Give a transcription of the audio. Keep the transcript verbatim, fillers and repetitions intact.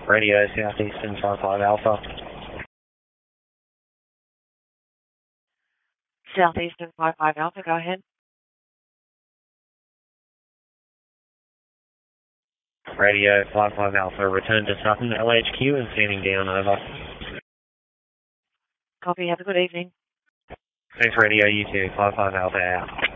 Radio Southeastern five five Alpha. Southeastern five five Alpha, go ahead. Radio five five Alpha, return to Sutton L H Q and standing down, over. Copy, have a good evening. Thanks, Radio, you too, five five Alpha out.